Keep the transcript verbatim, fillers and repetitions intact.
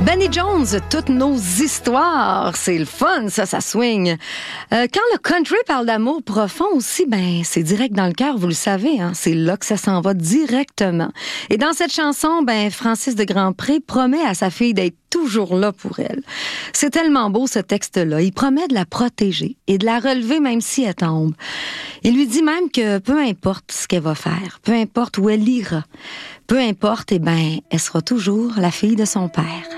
Benny Jones, toutes nos histoires, c'est le fun, ça, ça swing. Euh, quand le country parle d'amour profond aussi, ben c'est direct dans le cœur, vous le savez, hein, c'est là que ça s'en va directement. Et dans cette chanson, ben Francis de Grandpré promet à sa fille d'être toujours là pour elle. C'est tellement beau ce texte-là. Il promet de la protéger et de la relever même si elle tombe. Il lui dit même que peu importe ce qu'elle va faire, peu importe où elle ira, peu importe, eh ben, elle sera toujours la fille de son père.